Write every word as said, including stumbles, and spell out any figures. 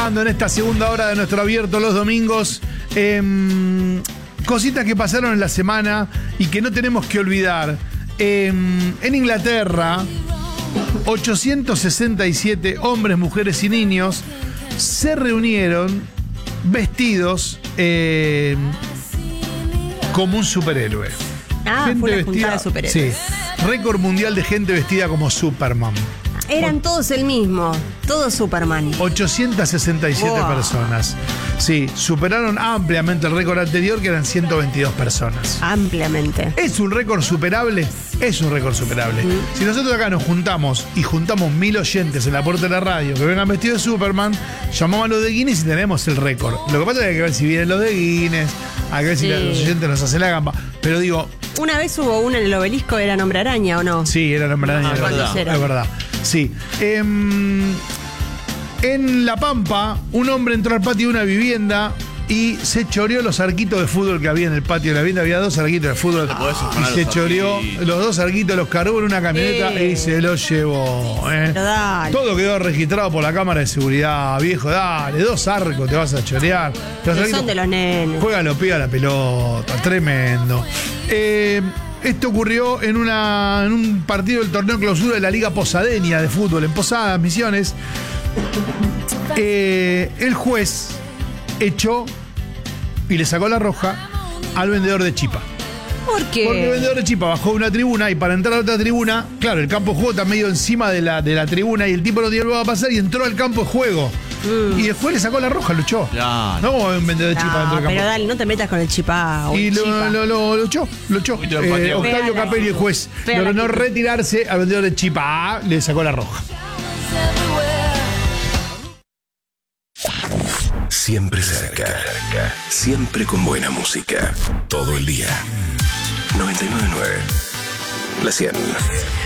En esta segunda hora de nuestro abierto los domingos, eh, cositas que pasaron en la semana y que no tenemos que olvidar. Eh, en Inglaterra, ochocientos sesenta y siete hombres, mujeres y niños se reunieron vestidos eh, como un superhéroe. Ah, gente fue una vestida, juntada de superhéroes. Sí, récord mundial de gente vestida como Superman. Eran todos el mismo, todos Superman. ochocientos sesenta y siete Wow. personas. Sí, superaron ampliamente el récord anterior, que eran ciento veintidós personas. Ampliamente. ¿Es un récord superable? Es un récord superable. Mm. Si nosotros acá nos juntamos y juntamos mil oyentes en la puerta de la radio que vengan vestidos de Superman, llamamos a los de Guinness y tenemos el récord. Lo que pasa es que hay que ver si vienen los de Guinness, hay que ver si Sí. los oyentes nos hacen la gamba. Pero digo, Una vez hubo uno en el obelisco, era Hombre Araña, ¿o no? sí, era nombre Ah, es ¿cuántos verdad. eran? Es verdad. Sí. Em, en La Pampa, un hombre entró al patio de una vivienda y se choreó los arquitos de fútbol que había en el patio de la vivienda. Había dos arquitos de fútbol. podés afanar Y se los choreó arquitos. los dos arquitos, los cargó en una camioneta Eh. y se los llevó. ¿eh? Pero dale. Todo quedó registrado por la cámara de seguridad. Viejo, dale, dos arcos te vas a chorear. Los Que arquitos- son de los nenes. Juega, lo pega la pelota, tremendo. Eh, esto ocurrió en, una, en un partido del torneo clausura de la Liga Posadeña de fútbol, en Posadas, Misiones. Eh, el juez echó y le sacó la roja al vendedor de chipa. ¿Por qué? Porque el vendedor de chipa bajó de una tribuna y para entrar a otra tribuna, claro, el campo de juego está medio encima de la, de la tribuna y el tipo no dio luego a pasar y entró al campo de juego. Mm. Y después le sacó la roja, lo echó. Claro. No como un vendedor de chipa dentro No, del campo. pero dale, no te metas con el chipá. o Y el lo, chipa. lo, lo, lo echó, lo echó. Poquito de Eh, patio. Octavio Fea la Capelli, el juez, Fea le la ordenó actitud. retirarse al vendedor de chipa. Ah, le sacó la roja. Siempre cerca, siempre con buena música, todo el día. noventa y nueve punto nueve La cien.